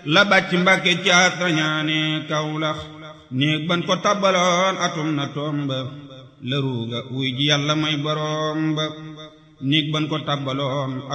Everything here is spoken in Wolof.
la bàcc Mbàkke caat rañaane Kawlax néeg ban ko tabbaloon atum na tomba la ruuga wuy ji Yàlla may boroom ba néeg ban ko tabbaloon